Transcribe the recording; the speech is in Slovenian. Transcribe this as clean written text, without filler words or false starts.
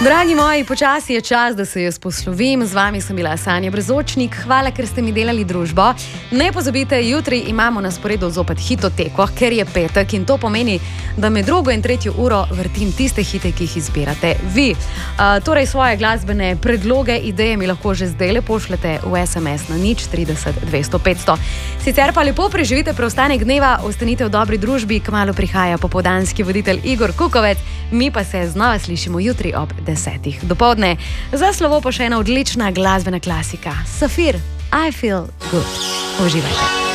Dragi moji, počasi je čas, da se jaz poslovim. Z vami sem bila Sanja Brezočnik. Hvala, ker ste mi delali družbo. Ne pozabite, jutri imamo na sporedu zopet hitoteko, ker je petek in to pomeni, da med drugo in tretjo uro vrtim tiste hite, ki jih izbirate vi. Torej svoje glasbene predloge, ideje mi lahko že zdaj pošljete v SMS na 030 200 500. Sicer pa lepo preživite preostanek dneva, ostanite v dobri družbi, kmalu prihaja popoldanski voditelj Igor Kukovec, mi pa se znova slišimo jutri ob 10. dopoldne. Za slovo pa še ena odlična glasbena klasika. Safir, I Feel Good. Uživajte.